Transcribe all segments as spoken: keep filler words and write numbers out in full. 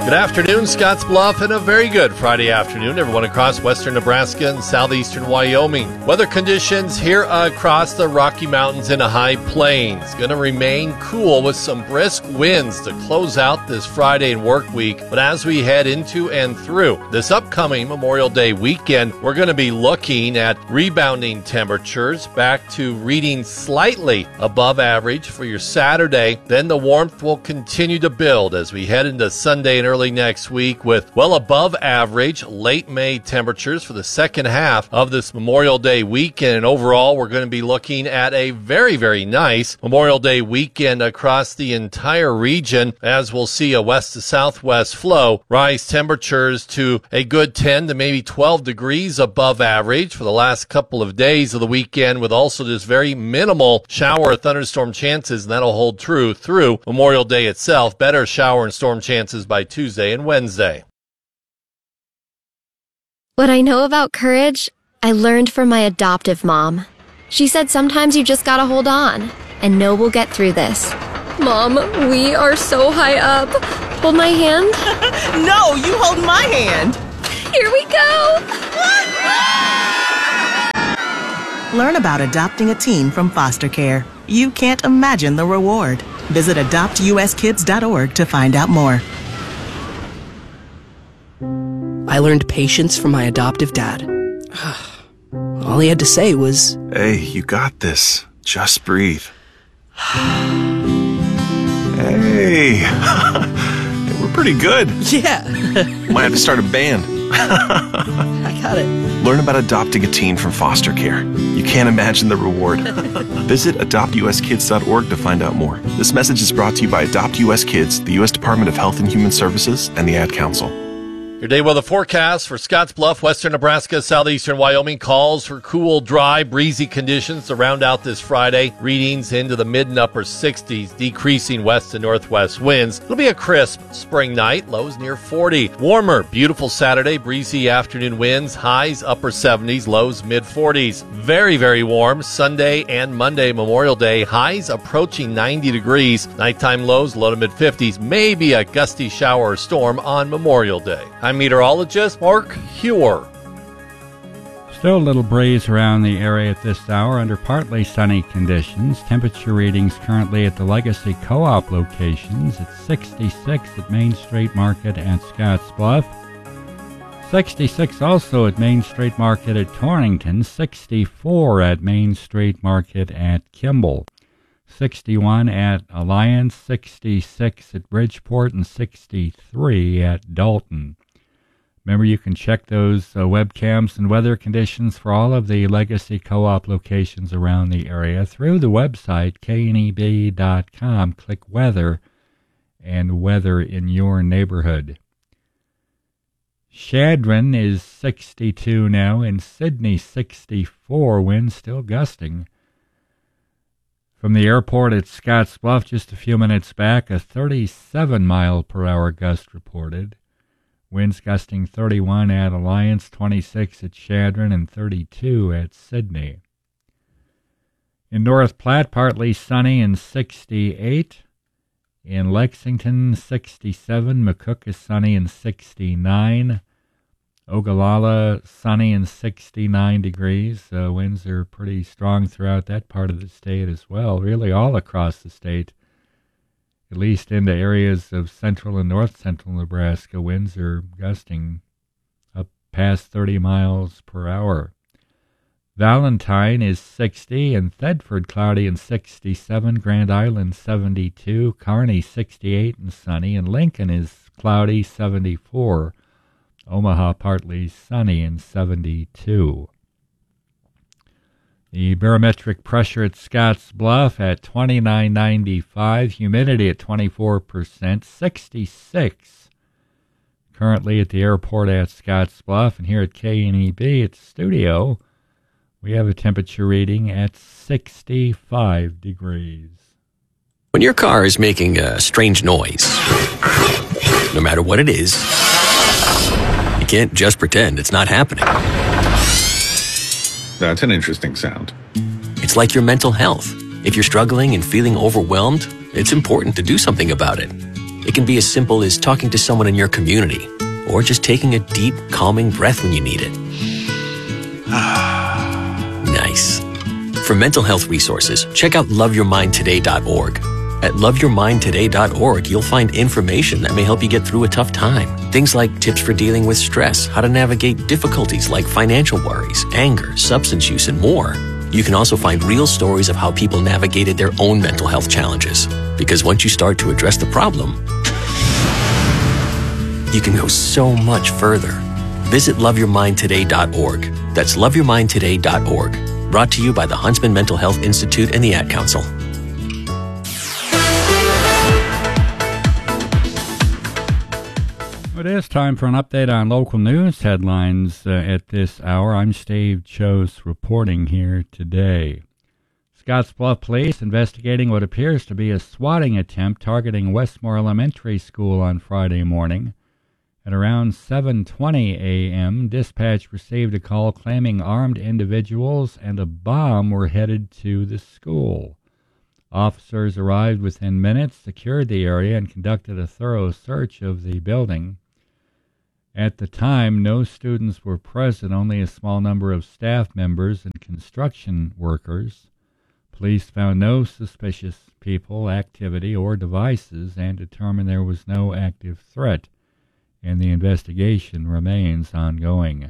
Good afternoon, Scottsbluff, and a very good Friday afternoon, everyone across western Nebraska and southeastern Wyoming. Weather conditions here across the Rocky Mountains and high plains. Going to remain cool with some brisk winds to close out this Friday and work week. But as we head into and through this upcoming Memorial Day weekend, we're going to be looking at rebounding temperatures back to reading slightly above average for your Saturday. Then the warmth will continue to build as we head into Sunday and early Early next week with well above average late May temperatures for the second half of this Memorial Day weekend. And overall, we're going to be looking at a very, very nice Memorial Day weekend across the entire region as we'll see a west to southwest flow rise temperatures to a good ten to maybe twelve degrees above average for the last couple of days of the weekend, with also just very minimal shower or thunderstorm chances, and that'll hold true through Memorial Day itself. Better shower and storm chances by Tuesday Tuesday and Wednesday. What I know about courage, I learned from my adoptive mom. She said sometimes you just gotta hold on and know we'll get through this. Mom, we are so high up. Hold my hand. No, you hold my hand. Here we go. Learn about adopting a teen from foster care. You can't imagine the reward. Visit adopt u s kids dot org to find out more. I learned patience from my adoptive dad. All he had to say was, "Hey, you got this. Just breathe." Hey, we're pretty good. Yeah. Might have to start a band. I got it. Learn about adopting a teen from foster care. You can't imagine the reward. Visit adopt u s kids dot org to find out more. This message is brought to you by Adopt U S Kids, the U S Department of Health and Human Services, and the Ad Council. Your day weather forecast for Scottsbluff, western Nebraska, southeastern Wyoming calls for cool, dry, breezy conditions to round out this Friday. Readings into the mid and upper sixties, decreasing west and northwest winds. It'll be a crisp spring night, lows near forty. Warmer, beautiful Saturday, breezy afternoon winds, highs upper seventies, lows mid forties. Very, very warm Sunday and Monday, Memorial Day, highs approaching ninety degrees. Nighttime lows low to mid fifties, maybe a gusty shower or storm on Memorial Day. I'm meteorologist Mark Hewer. Still a little breeze around the area at this hour under partly sunny conditions. Temperature readings currently at the Legacy Co-op locations at sixty-six at Main Street Market at Scottsbluff. sixty-six also at Main Street Market at Torrington. sixty-four at Main Street Market at Kimball. sixty-one at Alliance. sixty-six at Bridgeport. And sixty-three at Dalton. Remember, you can check those uh, webcams and weather conditions for all of the Legacy Co-op locations around the area through the website, K N E B dot com. Click Weather and Weather in your neighborhood. Chadron is sixty-two now, and Sydney sixty-four, winds still gusting. From the airport at Scottsbluff just a few minutes back, a thirty-seven mile per hour gust reported. Winds gusting thirty-one at Alliance, twenty-six at Chadron, and thirty-two at Sydney. In North Platte, partly sunny and sixty-eight. In Lexington, sixty-seven. McCook is sunny and sixty-nine. Ogallala, sunny and sixty-nine degrees. Uh, winds are pretty strong throughout that part of the state as well, really all across the state. At least into areas of central and north central Nebraska, winds are gusting up past thirty miles per hour. Valentine is sixty, and Thedford cloudy and sixty-seven, Grand Island seventy-two, Kearney sixty-eight and sunny, and Lincoln is cloudy, seventy-four, Omaha partly sunny and seventy-two. The barometric pressure at Scottsbluff at twenty-nine ninety-five, humidity at twenty-four percent, sixty-six currently at the airport at Scottsbluff, and here at K N E B at the studio, we have a temperature reading at sixty-five degrees. When your car is making a strange noise, no matter what it is, you can't just pretend it's not happening. That's an interesting sound. It's like your mental health. If you're struggling and feeling overwhelmed, it's important to do something about it. It can be as simple as talking to someone in your community, or just taking a deep, calming breath when you need it. Nice. For mental health resources, check out love your mind today dot org. At love your mind today dot org, you'll find information that may help you get through a tough time. Things like tips for dealing with stress, how to navigate difficulties like financial worries, anger, substance use, and more. You can also find real stories of how people navigated their own mental health challenges. Because once you start to address the problem, you can go so much further. Visit love your mind today dot org. That's love your mind today dot org. Brought to you by the Huntsman Mental Health Institute and the Ad Council. It is time for an update on local news headlines uh, at this hour. I'm Steve Chose reporting here today. Scottsbluff Police investigating what appears to be a swatting attempt targeting Westmore Elementary School on Friday morning. At around seven twenty a.m., dispatch received a call claiming armed individuals and a bomb were headed to the school. Officers arrived within minutes, secured the area, and conducted a thorough search of the building. At the time, no students were present, only a small number of staff members and construction workers. Police found no suspicious people, activity, or devices and determined there was no active threat, and the investigation remains ongoing.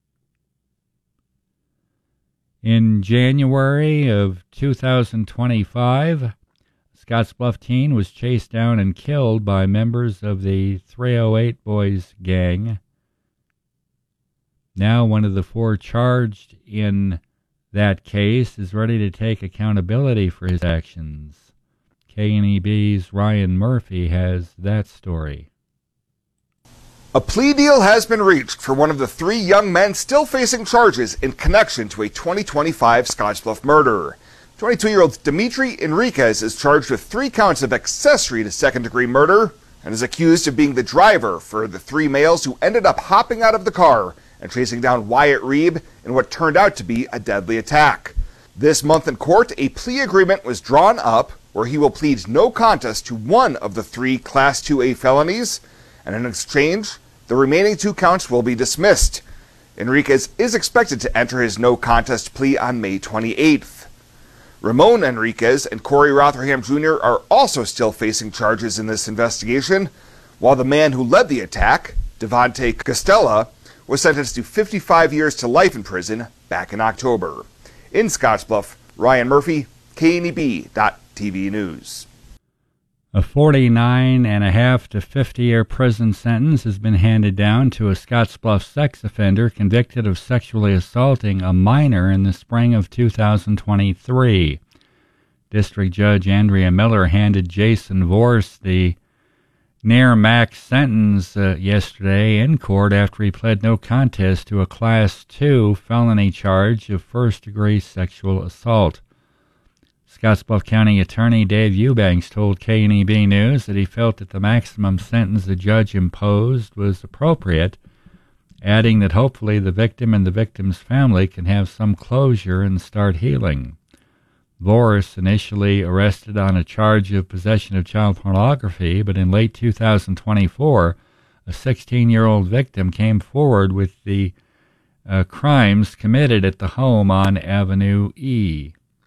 In January of two thousand twenty-five, a Scottsbluff teen was chased down and killed by members of the three oh eight Boys gang. Now one of the four charged in that case is ready to take accountability for his actions. K N E B's Ryan Murphy has that story. A plea deal has been reached for one of the three young men still facing charges in connection to a twenty twenty-five Scottsbluff murder. twenty-two-year-old Dimitri Enriquez is charged with three counts of accessory to second-degree murder and is accused of being the driver for the three males who ended up hopping out of the car and chasing down Wyatt Reeb in what turned out to be a deadly attack. This month in court, a plea agreement was drawn up where he will plead no contest to one of the three Class two A felonies, and in exchange, the remaining two counts will be dismissed. Enriquez is expected to enter his no contest plea on May twenty-eighth. Ramon Enriquez and Corey Rotherham Junior are also still facing charges in this investigation, while the man who led the attack, Devontae Costella, was sentenced to fifty-five years to life in prison back in October. In Scottsbluff, Ryan Murphy, K N E B T V News. A forty-nine and a half to fifty-year prison sentence has been handed down to a Scottsbluff sex offender convicted of sexually assaulting a minor in the spring of two thousand twenty-three. District Judge Andrea Miller handed Jason Vorse the near-max sentence uh, yesterday in court after he pled no contest to a Class two felony charge of first-degree sexual assault. Scottsbluff County Attorney Dave Eubanks told K N E B News that he felt that the maximum sentence the judge imposed was appropriate, adding that hopefully the victim and the victim's family can have some closure and start healing. Vorse, initially arrested on a charge of possession of child pornography, but in late two thousand twenty-four, a sixteen-year-old victim came forward with the uh, crimes committed at the home on Avenue E.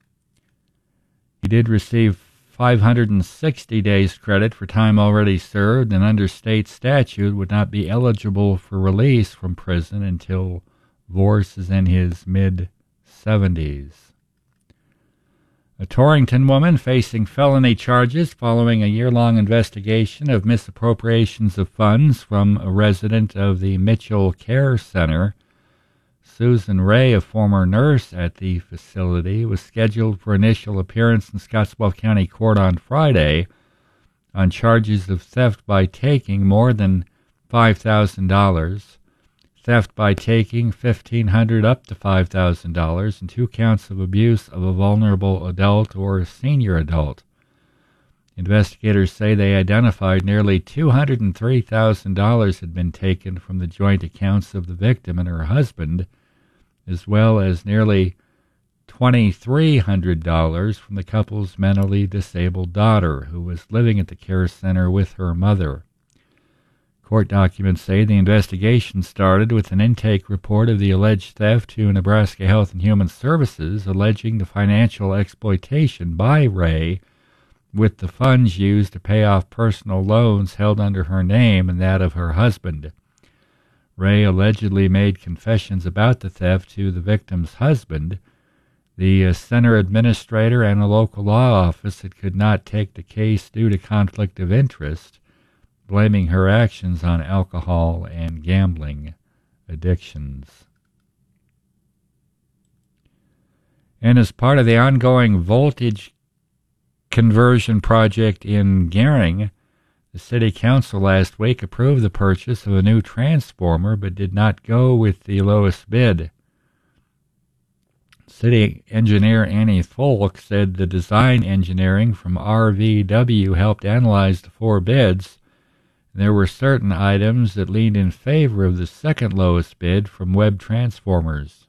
He did receive five hundred sixty days credit for time already served, and under state statute would not be eligible for release from prison until Vorse is in his mid-seventies. A Torrington woman facing felony charges following a year-long investigation of misappropriations of funds from a resident of the Mitchell Care Center. Susan Ray, a former nurse at the facility, was scheduled for initial appearance in Scottsbluff County Court on Friday on charges of theft by taking more than five thousand dollars, theft by taking fifteen hundred dollars up to five thousand dollars, and two counts of abuse of a vulnerable adult or senior adult. Investigators say they identified nearly two hundred three thousand dollars had been taken from the joint accounts of the victim and her husband, as well as nearly two thousand three hundred dollars from the couple's mentally disabled daughter, who was living at the care center with her mother. Court documents say the investigation started with an intake report of the alleged theft to Nebraska Health and Human Services, alleging the financial exploitation by Ray with the funds used to pay off personal loans held under her name and that of her husband. Ray allegedly made confessions about the theft to the victim's husband. The uh, center administrator and a local law office that could not take the case due to conflict of interest, blaming her actions on alcohol and gambling addictions. And as part of the ongoing voltage conversion project in Gering, the City Council last week approved the purchase of a new transformer but did not go with the lowest bid. City engineer Annie Folk said the design engineering from R V W helped analyze the four bids. There were certain items that leaned in favor of the second lowest bid from Webb Transformers.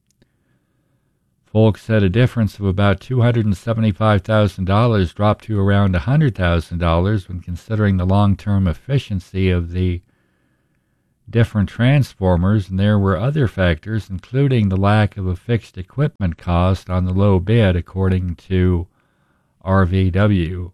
Folk said a difference of about two hundred seventy-five thousand dollars dropped to around one hundred thousand dollars when considering the long-term efficiency of the different transformers, and there were other factors, including the lack of a fixed equipment cost on the low bid, according to R V W.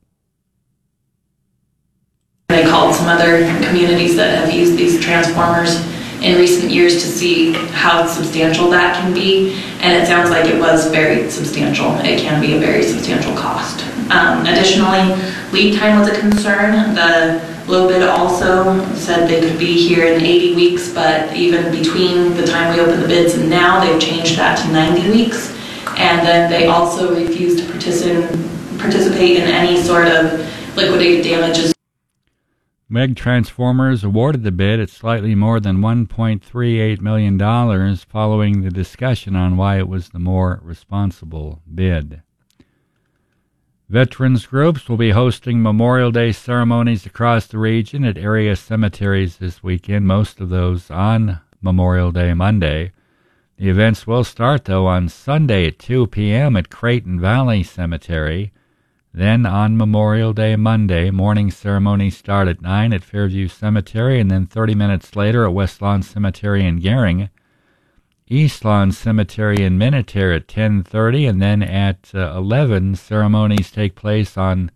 They called some other communities that have used these transformers in recent years to see how substantial that can be, and it sounds like it was very substantial. It can be a very substantial cost. Um, additionally, lead time was a concern. The low bid also said they could be here in eighty weeks, but even between the time we opened the bids and now, they've changed that to ninety weeks. And then they also refused to participate participate in any sort of liquidated damages. Meg Transformers awarded the bid at slightly more than one point three eight million dollars following the discussion on why it was the more responsible bid. Veterans groups will be hosting Memorial Day ceremonies across the region at area cemeteries this weekend, most of those on Memorial Day Monday. The events will start, though, on Sunday at two p.m. at Creighton Valley Cemetery. Then on Memorial Day Monday, morning ceremonies start at nine at Fairview Cemetery, and then thirty minutes later at West Lawn Cemetery in Gering. East Lawn Cemetery in Minutair at ten thirty, and then at uh, eleven, ceremonies take place on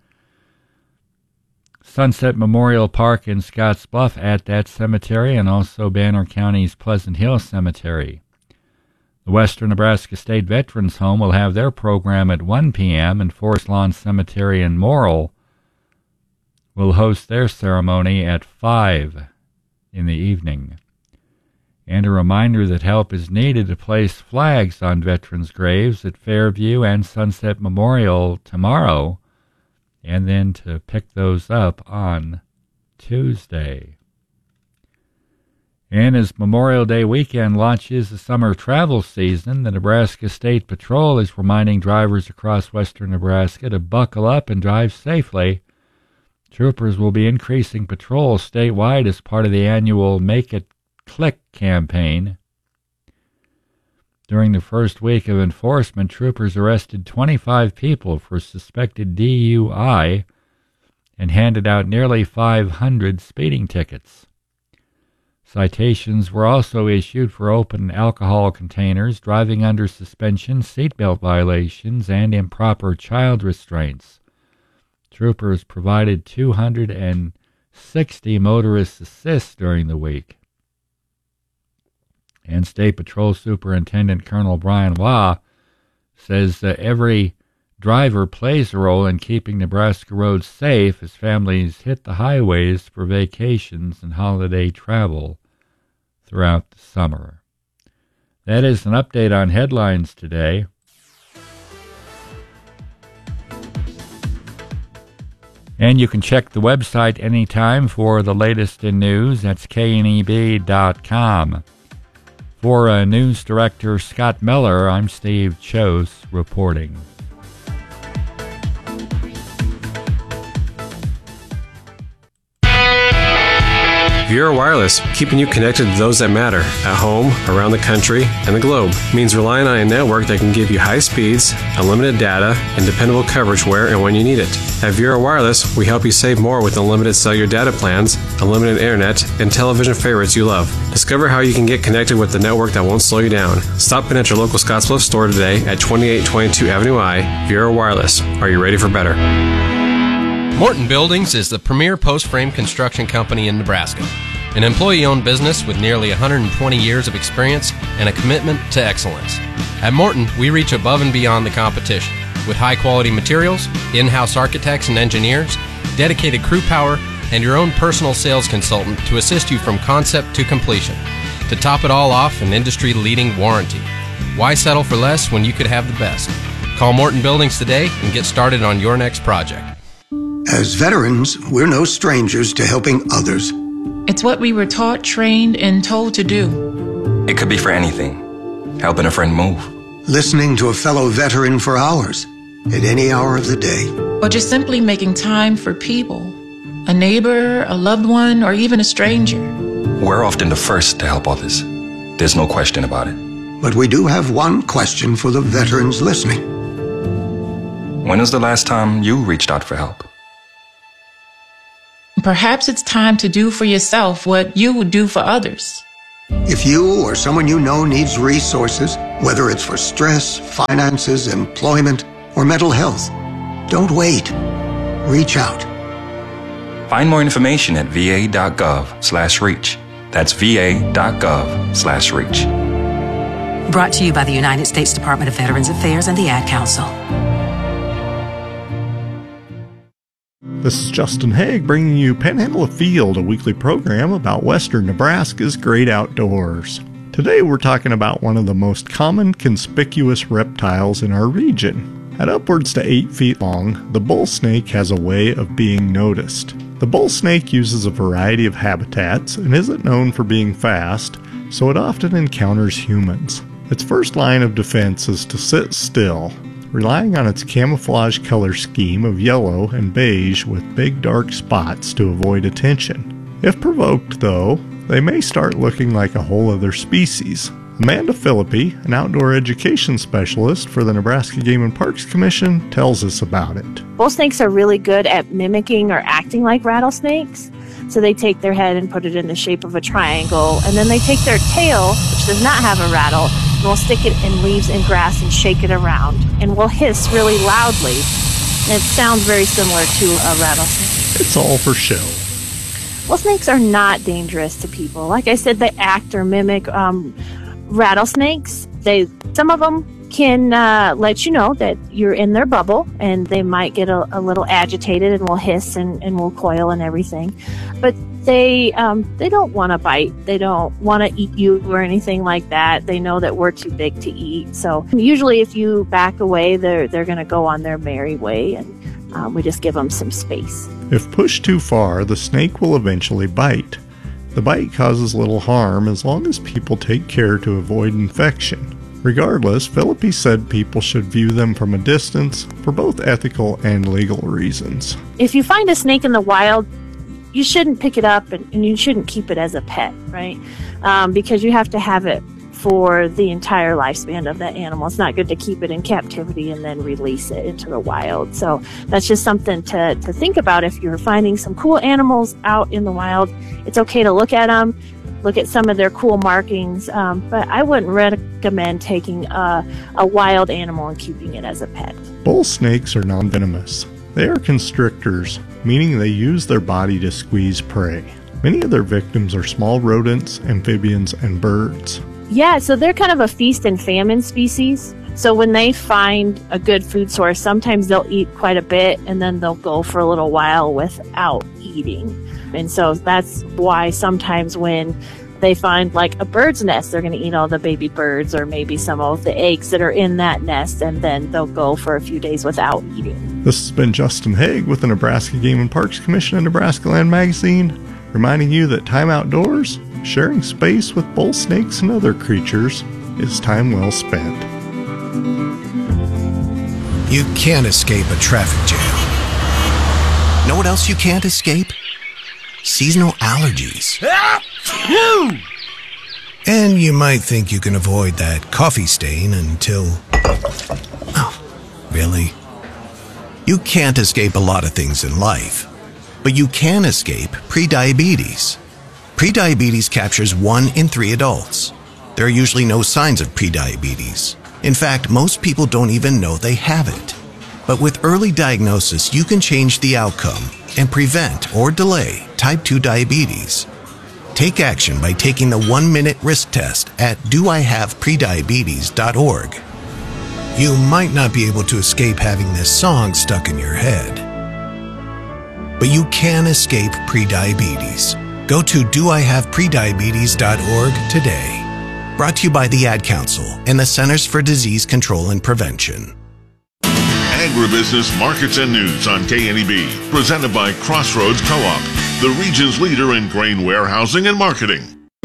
Sunset Memorial Park in Scottsbluff at that cemetery, and also Banner County's Pleasant Hill Cemetery. The Western Nebraska State Veterans Home will have their program at one p.m., and Forest Lawn Cemetery in Morrill will host their ceremony at five in the evening. And a reminder that help is needed to place flags on veterans' graves at Fairview and Sunset Memorial tomorrow, and then to pick those up on Tuesday. And as Memorial Day weekend launches the summer travel season, the Nebraska State Patrol is reminding drivers across western Nebraska to buckle up and drive safely. Troopers will be increasing patrols statewide as part of the annual Make It Click campaign. During the first week of enforcement, troopers arrested twenty-five people for suspected D U I and handed out nearly five hundred speeding tickets. Citations were also issued for open alcohol containers, driving under suspension, seatbelt violations, and improper child restraints. Troopers provided two hundred sixty motorist assists during the week. And State Patrol Superintendent Colonel Brian Waugh says that every driver plays a role in keeping Nebraska roads safe as families hit the highways for vacations and holiday travel throughout the summer. That is an update on headlines today. And you can check the website anytime for the latest in news. That's K N E B dot com. For uh, News Director Scott Miller, I'm Steve Chose reporting. Viera Wireless, keeping you connected to those that matter, at home, around the country, and the globe, means relying on a network that can give you high speeds, unlimited data, and dependable coverage where and when you need it. At Viera Wireless, we help you save more with unlimited cellular data plans, unlimited internet, and television favorites you love. Discover how you can get connected with the network that won't slow you down. Stop in at your local Scottsbluff store today at twenty-eight twenty-two Avenue I. Viera Wireless. Are you ready for better? Morton Buildings is the premier post-frame construction company in Nebraska, an employee-owned business with nearly one hundred twenty years of experience and a commitment to excellence. At Morton, we reach above and beyond the competition with high-quality materials, in-house architects and engineers, dedicated crew power, and your own personal sales consultant to assist you from concept to completion. To top it all off, an industry-leading warranty. Why settle for less when you could have the best? Call Morton Buildings today and get started on your next project. As veterans, we're no strangers to helping others. It's what we were taught, trained, and told to do. It could be for anything. Helping a friend move. Listening to a fellow veteran for hours, at any hour of the day. Or just simply making time for people. A neighbor, a loved one, or even a stranger. We're often the first to help others. There's no question about it. But we do have one question for the veterans listening. When was the last time you reached out for help? Perhaps it's time to do for yourself what you would do for others. If you or someone you know needs resources, whether it's for stress, finances, employment, or mental health, don't wait. Reach out. Find more information at va.gov slash reach. That's va.gov slash reach. Brought to you by the United States Department of Veterans Affairs and the Ad Council. This is Justin Haig bringing you Panhandle Afield, a weekly program about western Nebraska's great outdoors. Today we're talking about one of the most common conspicuous reptiles in our region. At upwards to eight feet long, the bull snake has a way of being noticed. The bull snake uses a variety of habitats and isn't known for being fast, so it often encounters humans. Its first line of defense is to sit still, relying on its camouflage color scheme of yellow and beige with big dark spots to avoid attention. If provoked, though, they may start looking like a whole other species. Amanda Philippi, an outdoor education specialist for the Nebraska Game and Parks Commission, tells us about it. Bull snakes are really good at mimicking or acting like rattlesnakes. So they take their head and put it in the shape of a triangle, and then they take their tail, which does not have a rattle, and will stick it in leaves and grass and shake it around, and will hiss really loudly. And it sounds very similar to a rattlesnake. It's all for show. Well, snakes are not dangerous to people. Like I said, they act or mimic um, rattlesnakes. They, some of them can uh, let you know that you're in their bubble, and they might get a, a little agitated and will hiss and, and will coil and everything. But they um, they don't want to bite. They don't want to eat you or anything like that. They know that we're too big to eat. So usually if you back away, they're, they're going to go on their merry way, and um, we just give them some space. If pushed too far, the snake will eventually bite. The bite causes little harm as long as people take care to avoid infection. Regardless, Philippi said people should view them from a distance for both ethical and legal reasons. If you find a snake in the wild, you shouldn't pick it up, and, and you shouldn't keep it as a pet, right? Um, because you have to have it for the entire lifespan of that animal. It's not good to keep it in captivity and then release it into the wild. So that's just something to, to think about. If you're finding some cool animals out in the wild, it's okay to look at them, look at some of their cool markings, um, but I wouldn't recommend taking a, a wild animal and keeping it as a pet. Bull snakes are non-venomous. They are constrictors, meaning they use their body to squeeze prey. Many of their victims are small rodents, amphibians, and birds. Yeah, so they're kind of a feast and famine species. So when they find a good food source, sometimes they'll eat quite a bit, and then they'll go for a little while without eating. And so that's why sometimes when they find like a bird's nest, they're going to eat all the baby birds or maybe some of the eggs that are in that nest, and then they'll go for a few days without eating. This has been Justin Haig with the Nebraska Game and Parks Commission and Nebraska Land Magazine, reminding you that time outdoors, sharing space with bull snakes and other creatures, is time well spent. You can't escape a traffic jam. Know what else you can't escape? seasonal allergies. And you might think you can avoid that coffee stain until... Oh, really? You can't escape a lot of things in life, but you can escape prediabetes. Prediabetes captures one in three adults. There are usually no signs of prediabetes. In fact, most people don't even know they have it. But with early diagnosis, you can change the outcome and prevent or delay type two diabetes. Take action by taking the one-minute risk test at do I have prediabetes dot org. You might not be able to escape having this song stuck in your head, but you can escape prediabetes. Go to do I have prediabetes dot org today. Brought to you by the Ad Council and the Centers for Disease Control and Prevention. Agribusiness Markets and News on K N E B, presented by Crossroads Co-op, the region's leader in grain warehousing and marketing.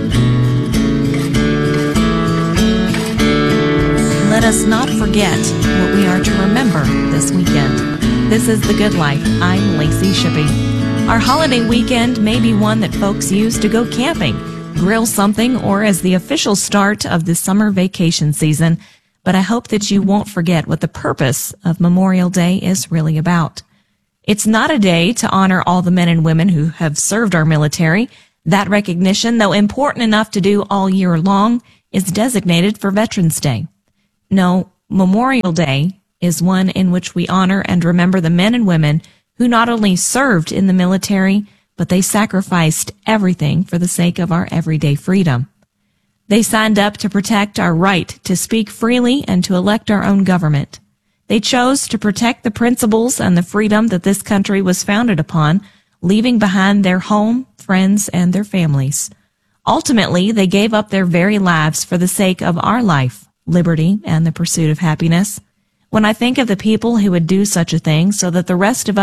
Let us not forget what we are to remember this weekend. This is The Good Life. I'm Lacey Shippey. Our holiday weekend may be one that folks use to go camping, grill something, or as the official start of the summer vacation season. But I hope that you won't forget what the purpose of Memorial Day is really about. It's not a day to honor all the men and women who have served our military. That recognition, though important enough to do all year long, is designated for Veterans Day. No, Memorial Day is one in which we honor and remember the men and women who not only served in the military, but they sacrificed everything for the sake of our everyday freedom. They signed up to protect our right to speak freely and to elect our own government. They chose to protect the principles and the freedom that this country was founded upon, leaving behind their home, friends, and their families. Ultimately, they gave up their very lives for the sake of our life, liberty, and the pursuit of happiness. When I think of the people who would do such a thing so that the rest of us